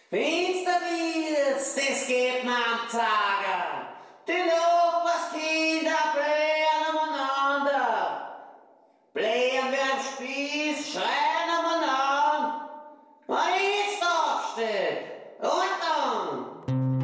Finsternis, das geht mir am Tage. Die Nachbarskinder blähen umeinander. Blähen wie ein Spieß, schreien